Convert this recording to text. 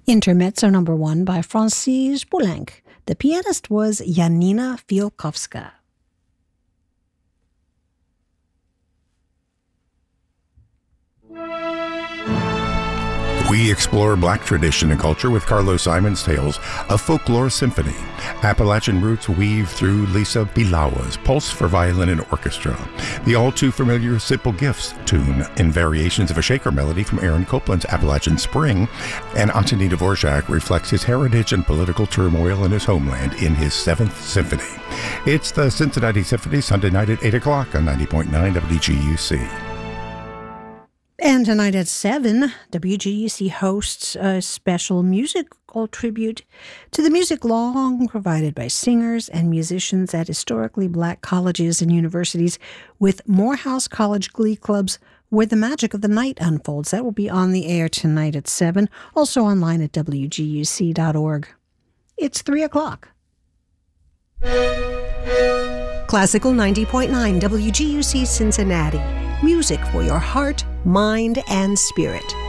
Intermezzo number 1 by Francis Poulenc. The pianist was Janina Fialkowska. We explore Black tradition and culture with Carlos Simon's Tales, a folklore symphony. Appalachian roots weave through Lisa Bilawa's Pulse for Violin and Orchestra. The all-too-familiar Simple Gifts tune in variations of a shaker melody from Aaron Copland's Appalachian Spring, and Antoni Dvorak reflects his heritage and political turmoil in his homeland in his 7th Symphony. It's the Cincinnati Symphony, Sunday night at 8 o'clock on 90.9 WGUC. And tonight at 7, WGUC hosts a special musical tribute to the music long provided by singers and musicians at historically Black colleges and universities with Morehouse College Glee Clubs, where the magic of the night unfolds. That will be on the air tonight at 7, also online at WGUC.org. It's 3 o'clock. Classical 90.9 WGUC Cincinnati. Music for your heart, mind, and spirit.